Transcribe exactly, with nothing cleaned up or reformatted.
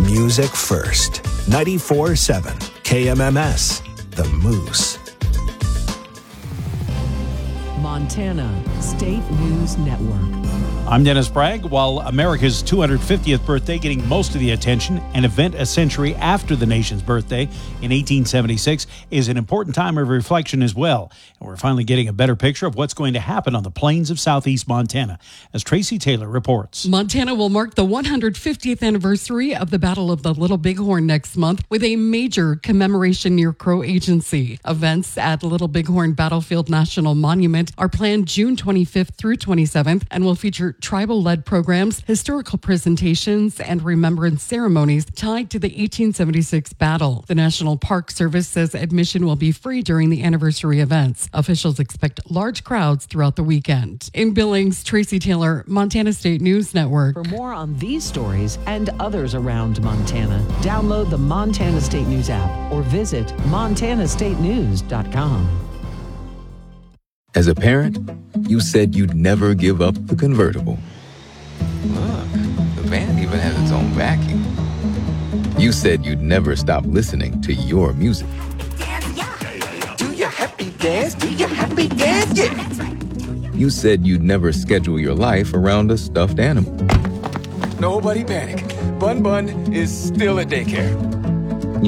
music first. ninety-four point seven K M M S, The Moose. Montana State News Network. I'm Dennis Bragg. While America's two hundred fiftieth birthday getting most of the attention, an event a century after the nation's birthday in eighteen seventy-six is an important time of reflection as well. And we're finally getting a better picture of what's going to happen on the plains of southeast Montana, as Tracy Taylor reports. Montana will mark the one hundred fiftieth anniversary of the Battle of the Little Bighorn next month with a major commemoration near Crow Agency. Events at Little Bighorn Battlefield National Monument are planned June twenty-fifth through twenty-seventh and will feature tribal-led programs, historical presentations, and remembrance ceremonies tied to the eighteen seventy-six battle. The National Park Service says admission will be free during the anniversary events. Officials expect large crowds throughout the weekend. In Billings, Tracy Taylor, Montana State News Network. For more on these stories and others around Montana, download the Montana State News app or visit montana state news dot com. As a parent, you said you'd never give up the convertible. Look, the van even has its own vacuum. You said you'd never stop listening to your music. Do your happy dance, do your happy dance, yeah. You said you'd never schedule your life around a stuffed animal. Nobody panic. Bun Bun is still at daycare.